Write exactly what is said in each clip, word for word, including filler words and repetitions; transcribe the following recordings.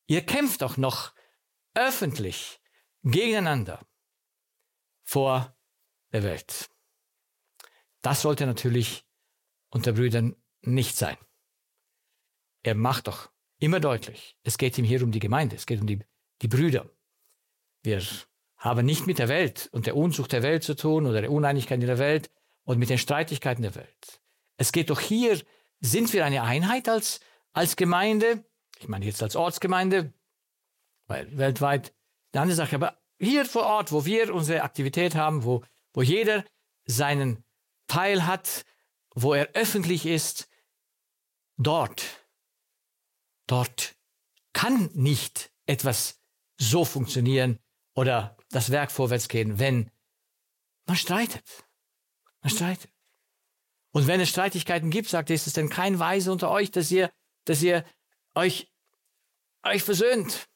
ihr kämpft doch noch öffentlich gegeneinander vor der Welt. Das sollte natürlich unter Brüdern nicht sein. Er macht doch immer deutlich, es geht ihm hier um die Gemeinde, es geht um die, die Brüder. Wir haben nicht mit der Welt und der Unzucht der Welt zu tun oder der Uneinigkeit in der Welt und mit den Streitigkeiten der Welt. Es geht doch hier, sind wir eine Einheit als, als Gemeinde, ich meine jetzt als Ortsgemeinde, weil weltweit eine andere Sache, aber hier vor Ort, wo wir unsere Aktivität haben, wo, wo jeder seinen Teil hat, wo er öffentlich ist, dort, dort kann nicht etwas so funktionieren oder das Werk vorwärts gehen, wenn man streitet. Man streitet. Und wenn es Streitigkeiten gibt, sagt er, ist es denn kein Weise unter euch, dass ihr, dass ihr euch, euch versöhnt?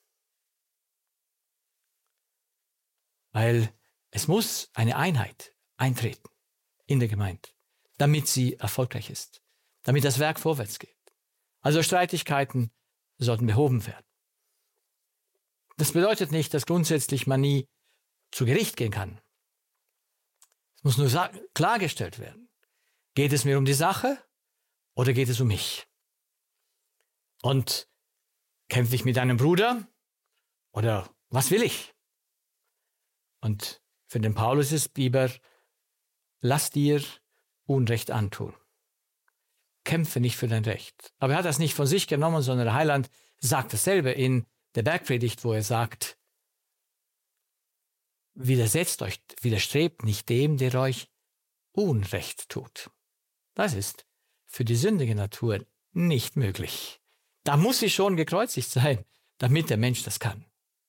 Weil es muss eine Einheit eintreten in der Gemeinde, damit sie erfolgreich ist, damit das Werk vorwärts geht. Also Streitigkeiten sollten behoben werden. Das bedeutet nicht, dass grundsätzlich man nie zu Gericht gehen kann. Es muss nur klargestellt werden. Geht es mir um die Sache oder geht es um mich? Und kämpfe ich mit einem Bruder oder was will ich? Und für den Paulus ist lieber, lass dir Unrecht antun. Kämpfe nicht für dein Recht. Aber er hat das nicht von sich genommen, sondern der Heiland sagt dasselbe in der Bergpredigt, wo er sagt, widersetzt euch, widerstrebt nicht dem, der euch Unrecht tut. Das ist für die sündige Natur nicht möglich. Da muss sie schon gekreuzigt sein, damit der Mensch das kann.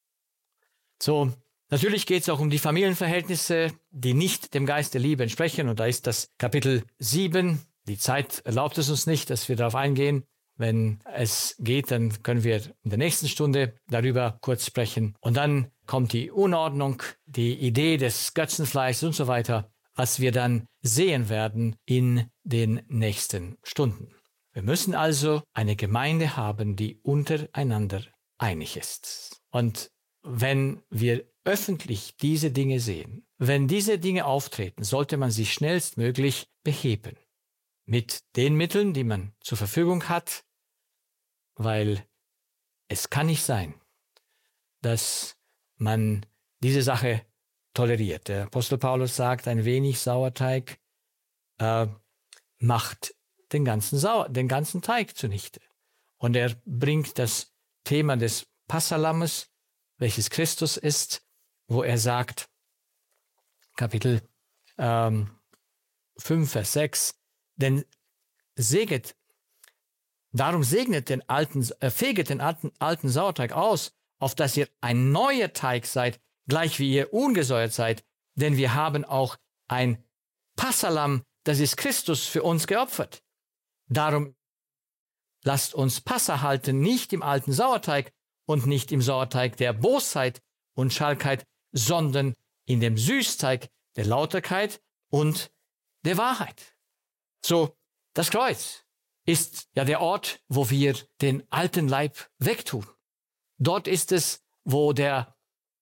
So, natürlich geht es auch um die Familienverhältnisse, die nicht dem Geist der Liebe entsprechen. Und da ist das Kapitel sieben. Die Zeit erlaubt es uns nicht, dass wir darauf eingehen. Wenn es geht, dann können wir in der nächsten Stunde darüber kurz sprechen. Und dann kommt die Unordnung, die Idee des Götzenfleischs und so weiter, was wir dann sehen werden in den nächsten Stunden. Wir müssen also eine Gemeinde haben, die untereinander einig ist. Und wenn wir öffentlich diese Dinge sehen, wenn diese Dinge auftreten, sollte man sie schnellstmöglich beheben. Mit den Mitteln, die man zur Verfügung hat, weil es kann nicht sein, dass man diese Sache toleriert. Der Apostel Paulus sagt, ein wenig Sauerteig äh, macht den ganzen, Sauer, den ganzen Teig zunichte. Und er bringt das Thema des Passalammes, welches Christus ist, wo er sagt, Kapitel ähm, fünf, Vers sechs, denn seget, darum segnet den alten, äh, feget den alten, alten Sauerteig aus, auf dass ihr ein neuer Teig seid, gleich wie ihr ungesäuert seid, denn wir haben auch ein Passalam, das ist Christus für uns geopfert. Darum lasst uns Passa halten, nicht im alten Sauerteig und nicht im Sauerteig der Bosheit und Schalkheit, sondern in dem Süßteig der Lauterkeit und der Wahrheit. So, das Kreuz ist ja der Ort, wo wir den alten Leib wegtun. Dort ist es, wo der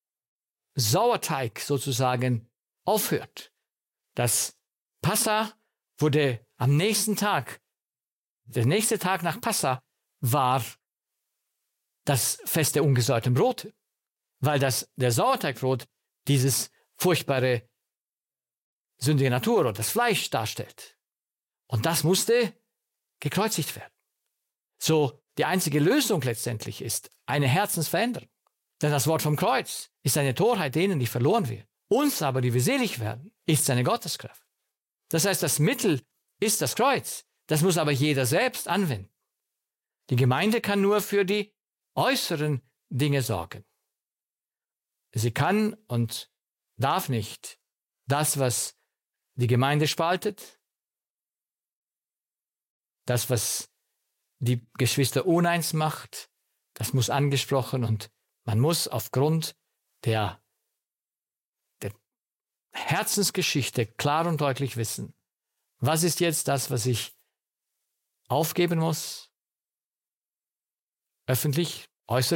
Sauerteig sozusagen aufhört. Das Passa wurde am nächsten Tag, der nächste Tag nach Passa war das Fest der ungesäuerten Brote, weil das, der Sauerteigbrot dieses furchtbare sündige Natur oder das Fleisch darstellt. Und das musste gekreuzigt werden. So, die einzige Lösung letztendlich ist eine Herzensveränderung. Denn das Wort vom Kreuz ist eine Torheit denen, die verloren werden. Uns aber, die wir selig werden, ist seine Gotteskraft. Das heißt, das Mittel ist das Kreuz. Das muss aber jeder selbst anwenden. Die Gemeinde kann nur für die äußeren Dinge sorgen. Sie kann und darf nicht das, was die Gemeinde spaltet, das, was die Geschwister uneins macht, das muss angesprochen und man muss aufgrund der, der Herzensgeschichte klar und deutlich wissen, was ist jetzt das, was ich aufgeben muss, öffentlich, äußerlich,